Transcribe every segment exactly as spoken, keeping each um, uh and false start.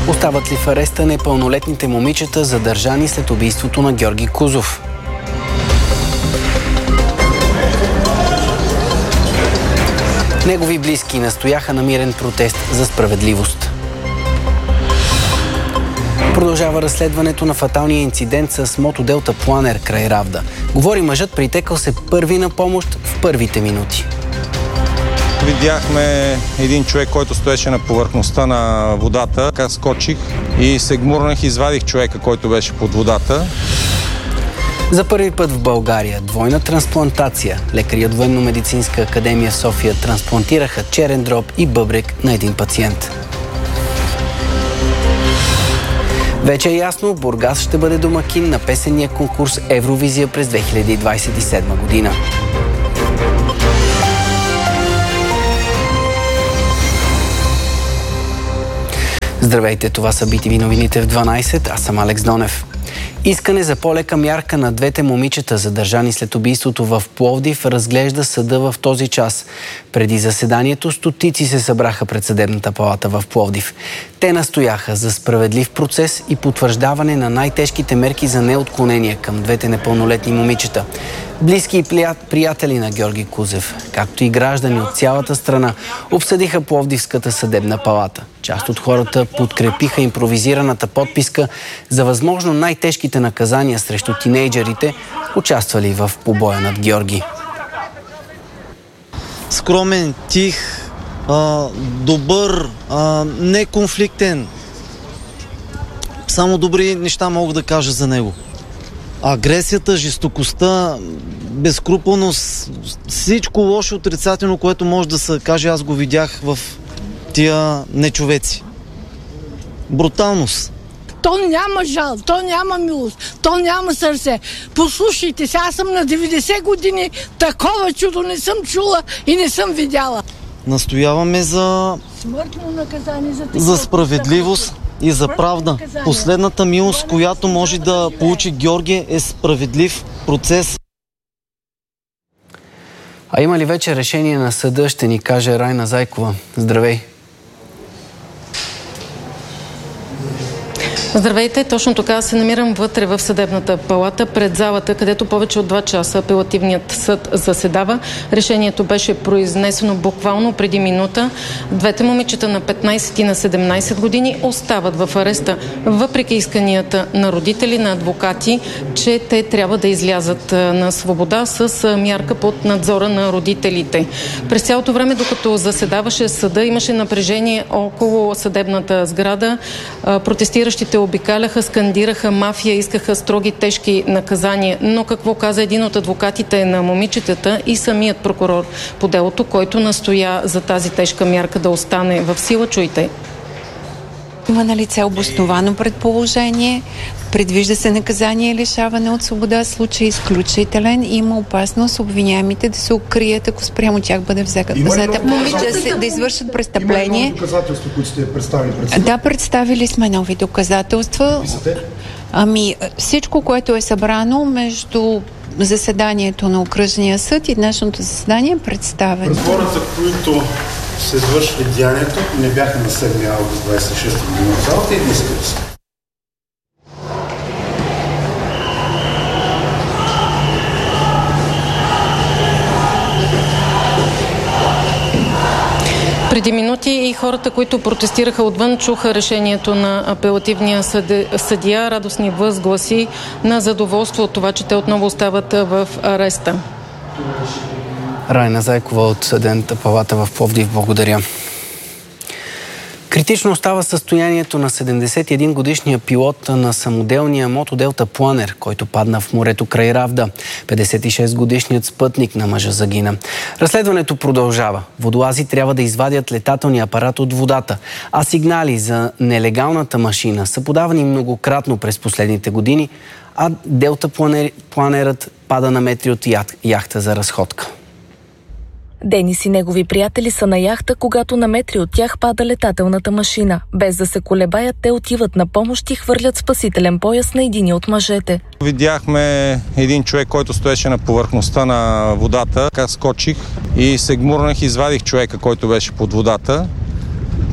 Остават ли в ареста непълнолетните момичета, задържани след убийството на Георги Кузов? Негови близки настояха на мирен протест за справедливост. Продължава разследването на фаталния инцидент с мотоделта Планер край Равда. Говори мъжът, притекал се първи на помощ в първите минути. Видяхме един човек, който стоеше на повърхността на водата. Така скочих и се гмурнах и извадих човека, който беше под водата. За първи път в България двойна трансплантация. Лекари от Военно-медицинска академия в София трансплантираха черен дроб и бъбрек на един пациент. Вече е ясно, Бургас ще бъде домакин на песенния конкурс Евровизия през две хиляди двадесет и седма година. Здравейте, това са би ти ви новините в дванадесет, аз съм Алекс Донев. Искане за по-лека мярка на двете момичета, задържани след убийството в Пловдив, разглежда съда в този час. Преди заседанието стотици се събраха пред съдебната палата в Пловдив. Те настояха за справедлив процес и потвърждаване на най-тежките мерки за неотклонение към двете непълнолетни момичета. Близки и приятели на Георги Кузев, както и граждани от цялата страна, обсъдиха Пловдивската съдебна палата. Част от хората подкрепиха импровизираната подписка за възможно най-тежките наказания срещу тинейджерите, участвали в побоя над Георги. Скромен, тих, а, добър, а, неконфликтен. Само добри неща мога да кажа за него. Агресията, жестокостта, безскрупулност, всичко лошо, отрицателно, което може да се каже, аз го видях в тия нечовеци. Бруталност. То няма жал, то няма милост, то няма сърце. Послушайте се, аз съм на деветдесет години, такова чудо не съм чула и не съм видяла. Настояваме за, смъртно наказание, за, за справедливост и за правда. Последната милост, която може да получи Георги, е справедлив процес. А има ли вече решение на съда, ще ни каже Райна Зайкова. Здравей! Здравейте, точно така се намирам вътре в съдебната палата, пред залата, където повече от два часа апелативният съд заседава. Решението беше произнесено буквално преди минута. Двете момичета на петнадесет и на седемнадесет години остават в ареста, въпреки исканията на родители, на адвокати, че те трябва да излязат на свобода с мярка под надзора на родителите. През цялото време, докато заседаваше съда, имаше напрежение около съдебната сграда. Протестиращите обикаляха, скандираха мафия, искаха строги, тежки наказания. Но какво каза един от адвокатите на момичетата и самият прокурор по делото, който настоя за тази тежка мярка да остане в сила? Чуйте. Има на лице обосновано предположение, предвижда се наказание лишаване от свобода, случай изключителен и има опасност обвиняемите да се укрият, ако спрямо тях бъде взета момиче да извършат престъпление. Има нови доказателства, които сте представили пред съда? Да, представили сме нови доказателства. Ами всичко, което е събрано между заседанието на окръжния съд и днешното заседание е представено. Хората, които са извършили деянието, не бяха на седми август двадесет и шеста година в залата и не искали се. Преди минути и хората, които протестираха отвън, чуха решението на апелативния съд... съдия, радостни възгласи на задоволство от това, че те отново остават в ареста. Райна Зайкова от съдебната палата в Пловдив, благодаря. Критично остава състоянието на седемдесет и един годишния пилот на самоделния мотоделта Планер, който падна в морето край Равда. петдесет и шест годишният спътник на мъжа загина. Разследването продължава. Водолази трябва да извадят летателния апарат от водата, а сигнали за нелегалната машина са подавани многократно през последните години, а делта Планер... Планерът пада на метри от яхта за разходка. Денис и негови приятели са на яхта, когато на метри от тях пада летателната машина. Без да се колебаят, те отиват на помощ и хвърлят спасителен пояс на един от мъжете. Видяхме един човек, който стоеше на повърхността на водата. Така скочих и се гмурнах и извадих човека, който беше под водата.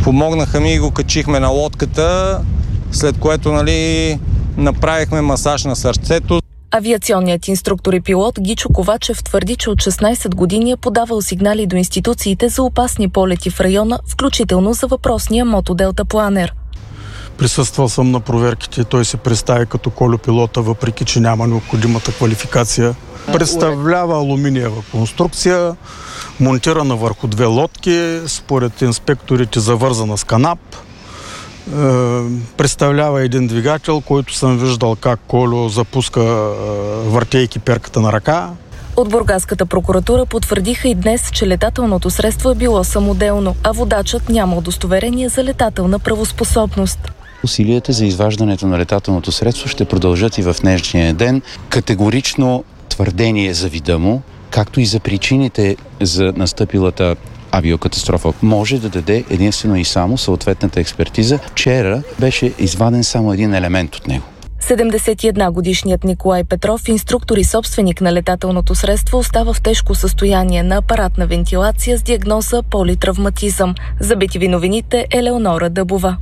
Помогнаха ми и го качихме на лодката, след което, нали, направихме масаж на сърцето. Авиационният инструктор и пилот Гичо Ковачев твърди, че от шестнайсет години е подавал сигнали до институциите за опасни полети в района, включително за въпросния мотоделтапланер. Присъствал съм на проверките. Той се представи като колопилота, въпреки че няма необходимата квалификация. Представлява алуминиева конструкция, монтирана върху две лодки, според инспекторите завързана с канап. Представлява един двигател, който съм виждал как Колю запуска, въртейки перката на ръка. От Бургаската прокуратура потвърдиха и днес, че летателното средство е било самоделно, а водачът няма удостоверение за летателна правоспособност. Усилията за изваждането на летателното средство ще продължат и в днешния ден. Категорично твърдение за вида му, както и за причините за настъпилата авиокатастрофа, може да даде единствено и само съответната експертиза. Вчера беше изваден само един елемент от него. седемдесет и една годишният Николай Петров, инструктор и собственик на летателното средство, остава в тежко състояние на апаратна вентилация с диагноза политравматизъм. За би ти ви новините Елеонора Дъбова.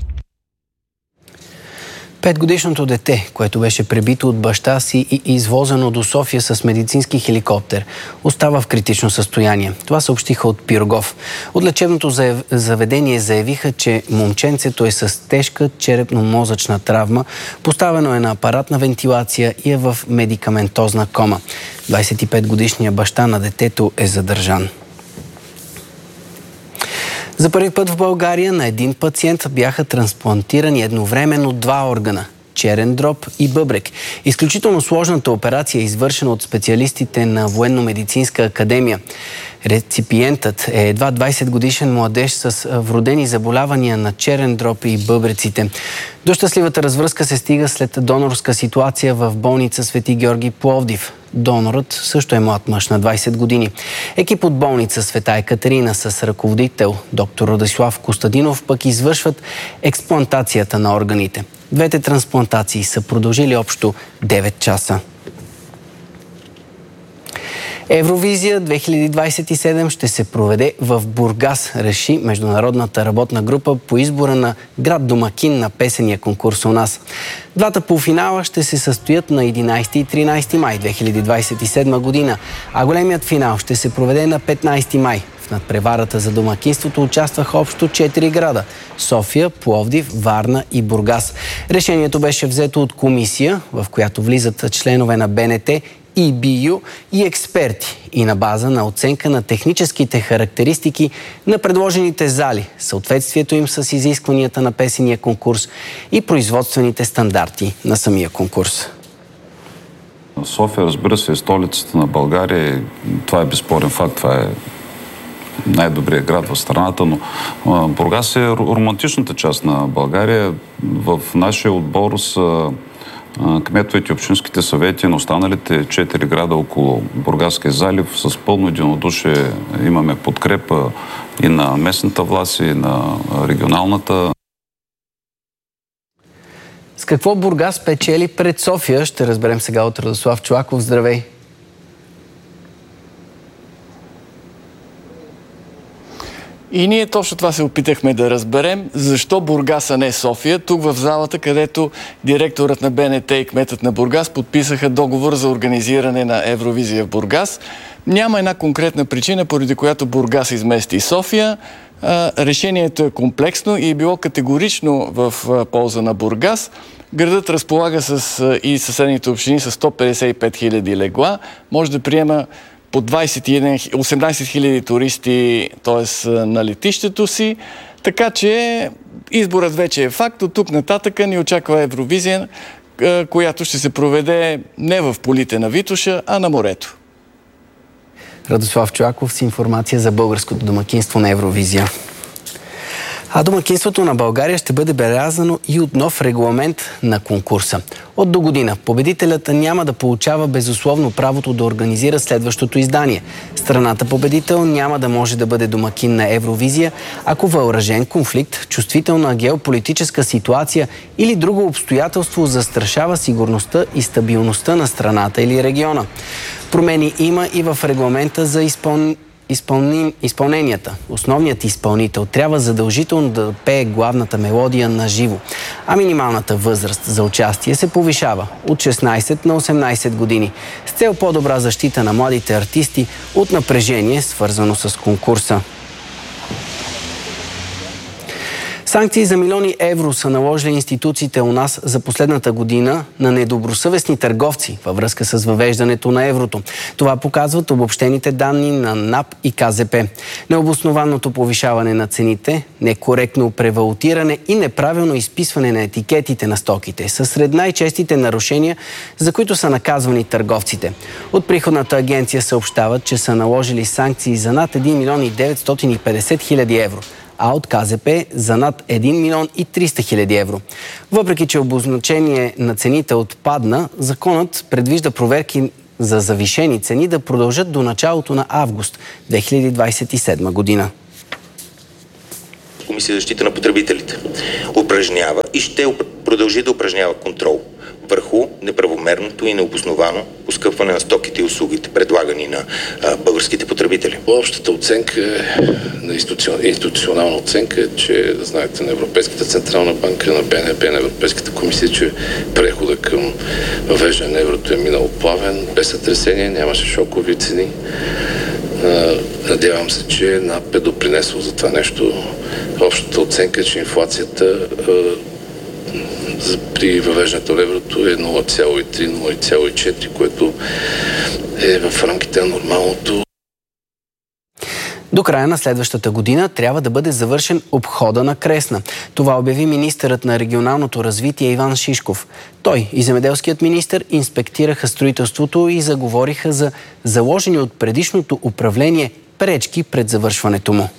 Петгодишното дете, което беше пребито от баща си и извозено до София с медицински хеликоптер, остава в критично състояние. Това съобщиха от Пирогов. От лечебното заведение заявиха, че момченцето е с тежка черепно-мозъчна травма, поставено е на апаратна вентилация и е в медикаментозна кома. двайсет и пет годишният баща на детето е задържан. За първи път в България на един пациент бяха трансплантирани едновременно два органа – черен дроб и бъбрек. Изключително сложната операция е извършена от специалистите на Военно-медицинска академия. Реципиентът е едва двайсет годишен младеж с вродени заболявания на черен дроб и бъбреците. До щастливата развръзка се стига след донорска ситуация в болница Свети Георги Пловдив. Донорът също е млад мъж на двайсет години. Екип от болница Света Екатерина с ръководител доктор Радислав Костадинов пък извършват експлантацията на органите. Двете трансплантации са продължили общо девет часа. Евровизия две хиляди двайсет и седем ще се проведе в Бургас, реши международната работна група по избора на град домакин на песения конкурс у нас. Двата полуфинала ще се състоят на единайсети и тринайсети май две хиляди двайсет и седма година, а големият финал ще се проведе на петнайсети май. В надпреварата за домакинството участваха общо четири града – София, Пловдив, Варна и Бургас. Решението беше взето от комисия, в която влизат членове на БНТ, и би ю и експерти и на база на оценка на техническите характеристики на предложените зали, съответствието им с изискванията на песения конкурс и производствените стандарти на самия конкурс. София, разбира се, е столицата на България. Това е безспорен факт. Това е най-добрият град в страната, но Бургас е романтичната част на България. В нашия отбор са кметовете и общинските съвети на останалите четири града около Бургаския залив. С пълно единодушие имаме подкрепа и на местната власт, и на регионалната. С какво Бургас печели пред София? Ще разберем сега от Радослав Чолаков. Здравей! И ние точно това се опитахме да разберем. Защо Бургас, а не София? Тук в залата, където директорът на БНТ и кметът на Бургас подписаха договор за организиране на Евровизия в Бургас. Няма една конкретна причина, поради която Бургас измести София. Решението е комплексно и е било категорично в полза на Бургас. Градът разполага с, и съседните общини с сто петдесет и пет хиляди легла. Може да приема по осемнайсет хиляди туристи, т.е. на летището си. Така че изборът вече е факт. От тук нататък ни очаква Евровизия, която ще се проведе не в полите на Витоша, а на морето. Радослав Чолаков с информация за българското домакинство на Евровизия. А домакинството на България ще бъде белязано и от нов регламент на конкурса. От до година победителят няма да получава безусловно правото да организира следващото издание. Страната победител няма да може да бъде домакин на Евровизия, ако въоръжен конфликт, чувствителна геополитическа ситуация или друго обстоятелство застрашава сигурността и стабилността на страната или региона. Промени има и в регламента за изпълнение изпълни... изпълненията. Основният изпълнител трябва задължително да пее главната мелодия на живо, а минималната възраст за участие се повишава от шестнайсет на осемнайсет години с цел по-добра защита на младите артисти от напрежение, свързано с конкурса. Санкции за милиони евро са наложили институциите у нас за последната година на недобросъвестни търговци във връзка с въвеждането на еврото. Това показват обобщените данни на НАП и Ка Зе Пе. Необоснованото повишаване на цените, некоректно превалутиране и неправилно изписване на етикетите на стоките са сред най-честите нарушения, за които са наказвани търговците. От приходната агенция съобщават, че са наложили санкции за над един милион и деветстотин и петдесет хиляди евро, а от Ка Зе Пе за над един милион и триста хиляди евро. Въпреки че обозначение на цените отпадна, законът предвижда проверки за завишени цени да продължат до началото на август две хиляди двайсет и седма година. Комисия за защита на потребителите упражнява и ще продължи да упражнява контрол върху неправомерното и необосновано поскъпване на стоките и услугите, предлагани на а, българските потребители. Общата оценка, на институционална оценка е, че, знаете, на Европейската централна банка, на Бе Ен Бе, на Европейската комисия, че прехода към въвеждане на еврото е минал плавен, без сътресение, нямаше шокови цени. Надявам се, че НАП е допринесло за това нещо. Общата оценка е, че инфлацията при въвеждането на еврото е нула цяло и три - нула цяло и четири, което е в рамките на нормалното. До края на следващата година трябва да бъде завършен обхода на Кресна. Това обяви министърът на регионалното развитие Иван Шишков. Той и земеделският министър инспектираха строителството и заговориха за заложени от предишното управление пречки пред завършването му.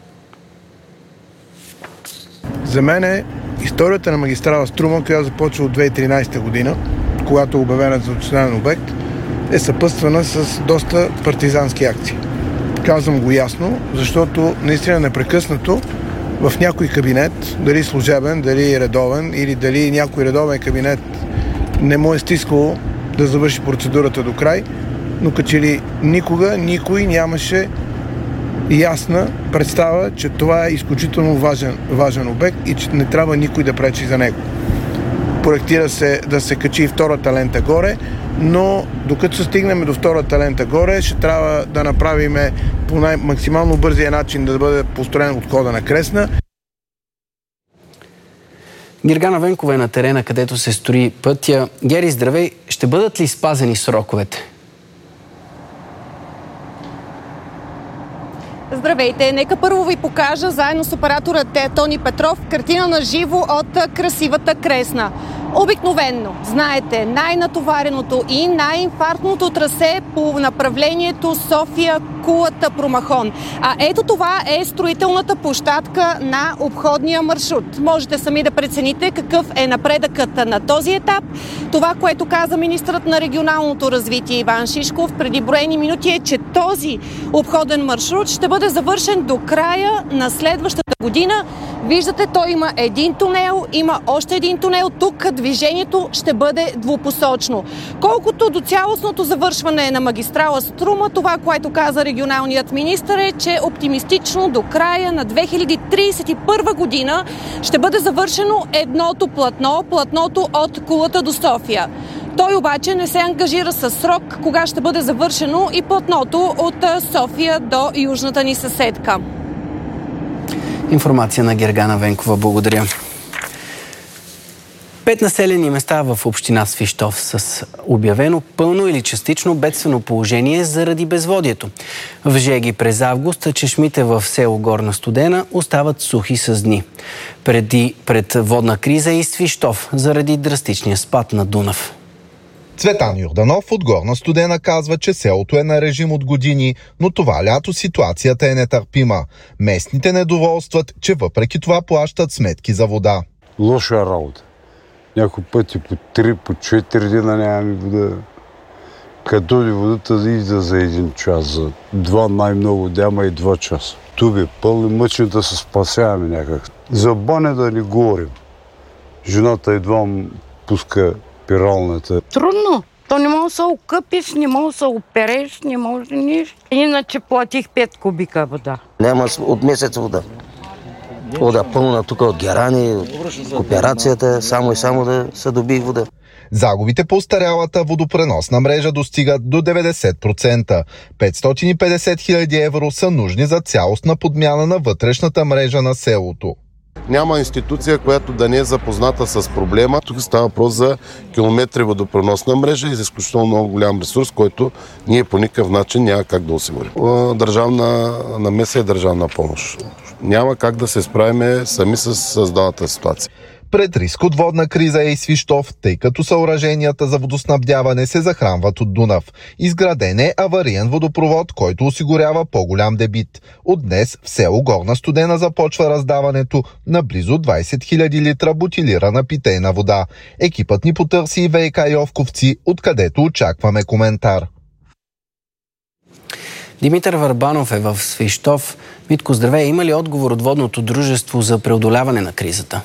За мен е историята на магистрала Струма, която започва от две хиляди и тринайсета година, когато е обявена за национален обект, е съпътствана с доста партизански акции. Казвам го ясно, защото наистина непрекъснато в някой кабинет, дали служебен, дали редовен или дали някой редовен кабинет не му е стискало да завърши процедурата до край, но като че ли никога никой нямаше ясна представа, че това е изключително важен, важен обект и че не трябва никой да пречи за него. Проектира се да се качи втората лента горе, но докато се стигнем до втората лента горе, ще трябва да направим по най-максимално бързия начин да бъде построен отхода на Кресна. Гергана Венкова е на терена, където се строи пътя. Гери, здравей! Ще бъдат ли спазени сроковете? Здравейте! Нека първо ви покажа заедно с оператора Тони Петров картина на живо от красивата Кресна. Обикновенно, знаете, най-натовареното и най-инфарктното трасе по направлението София-Кулата Промахон. А ето това е строителната площадка на обходния маршрут. Можете сами да прецените какъв е напредъкът на този етап. Това, което каза министърът на регионалното развитие Иван Шишков преди броени минути, е, че този обходен маршрут ще бъде завършен до края на следващата година. Виждате, той има един тунел, има още един тунел. Тук движението ще бъде двупосочно. Колкото до цялостното завършване на магистрала Струма, това, което каза регионалният министър, е, че оптимистично до края на две хиляди трийсет и първа година ще бъде завършено едното платно, платното от Кулата до София. Той обаче не се ангажира с срок, кога ще бъде завършено и платното от София до южната ни съседка. Информация на Гергана Венкова. Благодаря. Пет населени места в община Свищов с обявено пълно или частично бедствено положение заради безводието. В Жеги през август чешмите в село Горна Студена остават сухи с дни. Преди пред водна криза и Свищов заради драстичния спад на Дунав. Цветан Йорданов от Горна Студена казва, че селото е на режим от години, но това лято ситуацията е нетърпима. Местните недоволстват, че въпреки това плащат сметки за вода. Лоша работа. Някои пъти по три, по четири дена нямаме вода. Като ли водата да идва за един час, за два най-много дяма и два часа. Туби е пълни, мъчни да се спасяваме някак. За баня да не говорим. Жената едва пуска пиралната. Трудно. То не може да се окъпиш, не може да се опереш, не може нищо. Иначе платих пет кубика вода. Няма от месец вода. Вода пълна тук от герани, от кооперацията, само и само да се доби вода. Загубите по остарялата водопреносна мрежа достигат до деветдесет процента. петстотин и петдесет хиляди евро са нужни за цялостна подмяна на вътрешната мрежа на селото. Няма институция, която да не е запозната с проблема. Тук става въпрос за километри водопреносна мрежа и за изключително много голям ресурс, който ние по никакъв начин няма как да осигурим. Държавна намеса и държавна помощ. Няма как да се справим сами с създалата ситуация. Пред риск от водна криза е и Свищов, тъй като съоръженията за водоснабдяване се захранват от Дунав. Изграден е авариен водопровод, който осигурява по-голям дебит. От днес в село Горна Студена започва раздаването на близо двайсет хиляди литра бутилирана питейна вода. Екипът ни потърси и ВиК Йовковци, откъдето очакваме коментар. Димитър Върбанов е в Свищов. Митко, здравей! Има ли отговор от водното дружество за преодоляване на кризата?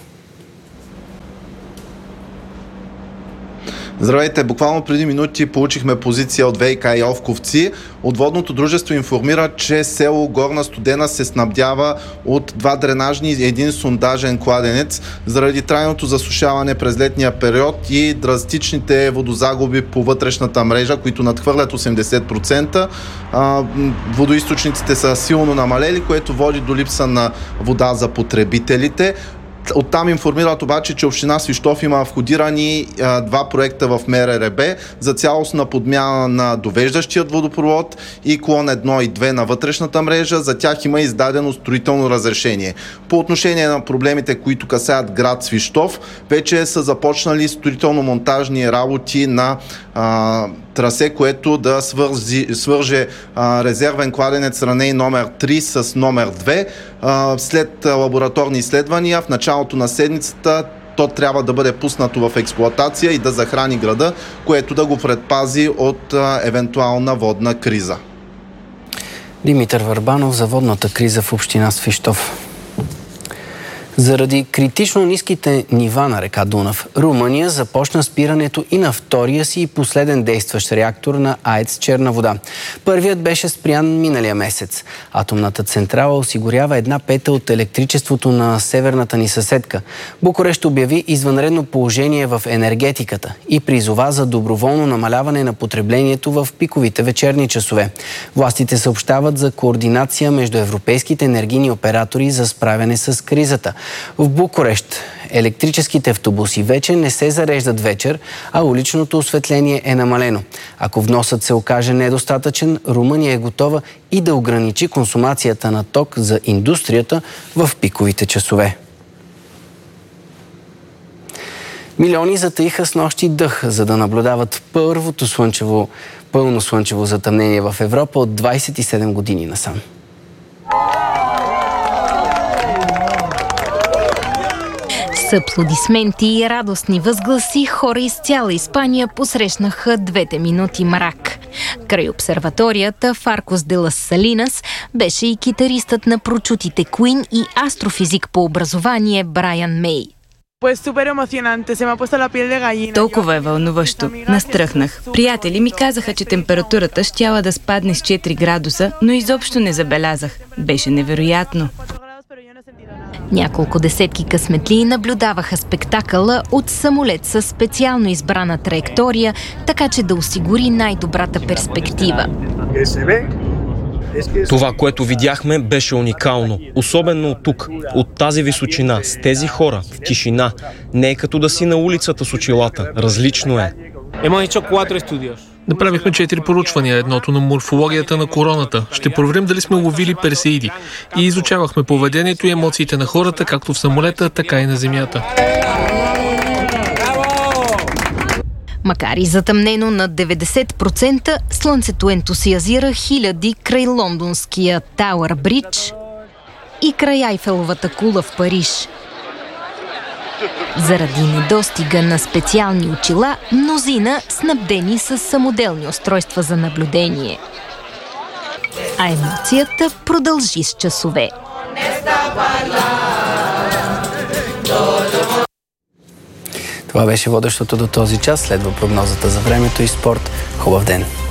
Здравейте! Буквално преди минути получихме позиция от ВиК Йовковци. От водното дружество информира, че село Горна Студена се снабдява от два дренажни и един сондажен кладенец. Заради трайното засушаване през летния период и драстичните водозагуби по вътрешната мрежа, които надхвърлят осемдесет процента, водоизточниците са силно намалели, което води до липса на вода за потребителите. Оттам информират обаче, че община Свищов има входирани а, два проекта в МРРБ за цялостна подмяна на довеждащият водопровод и клон едно и две на вътрешната мрежа. За тях има издадено строително разрешение. По отношение на проблемите, които касаят град Свищов, вече са започнали строително-монтажни работи на а, трасе, което да свързи, свърже а, резервен кладенец раней номер три с номер две. А, след лабораторни изследвания в началото на седмицата то трябва да бъде пуснато в експлоатация и да захрани града, което да го предпази от а, евентуална водна криза. Димитър Върбанов за водната криза в община Свищов. Заради критично ниските нива на река Дунав, Румъния започна спирането и на втория си и последен действащ реактор на АЕЦ Черна вода. Първият беше спрян миналия месец. Атомната централа осигурява една пета от електричеството на северната ни съседка. Букурещ обяви извънредно положение в енергетиката и призова за доброволно намаляване на потреблението в пиковите вечерни часове. Властите съобщават за координация между европейските енергийни оператори за справяне с кризата. В Букурещ електрическите автобуси вече не се зареждат вечер, а уличното осветление е намалено. Ако вносът се окаже недостатъчен, Румъния е готова и да ограничи консумацията на ток за индустрията в пиковите часове. Милиони затаиха с нощи дъх, за да наблюдават първото слънчево, пълно слънчево затъмнение в Европа от двайсет и седем години насам. С аплодисменти и радостни възгласи хора из цяла Испания посрещнаха двете минути мрак. Край обсерваторията в Аркос де лас Салинас беше и китаристът на прочутите Queen и астрофизик по образование Брайан Мей. Толкова е вълнуващо. Настръхнах. Приятели ми казаха, че температурата щяла да спадне с четири градуса, но изобщо не забелязах. Беше невероятно. Няколко десетки късметлии наблюдаваха спектакъла от самолет със специално избрана траектория, така че да осигури най-добрата перспектива. Това, което видяхме, беше уникално. Особено от тук, от тази височина, с тези хора, в тишина. Не е като да си на улицата с очилата. Различно е. Направихме четири поручвания. Едното на морфологията на короната. Ще проверим дали сме ловили персеиди. И изучавахме поведението и емоциите на хората, както в самолета, така и на земята. Макар и затъмнено на деветдесет процента, слънцето ентусиазира хиляди край лондонския Тауър Бридж и край Айфеловата кула в Париж. Заради недостига на специални очила, мнозина снабдени с самоделни устройства за наблюдение. А емоцията продължи с часове. Това Това беше водещото до този час. Следва прогнозата за времето и спорт. Хубав ден!